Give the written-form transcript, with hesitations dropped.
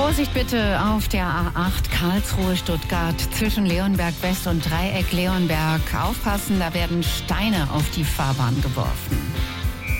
Vorsicht bitte auf der A8 Karlsruhe-Stuttgart zwischen Leonberg West und Dreieck Leonberg. Aufpassen, da werden Steine auf die Fahrbahn geworfen.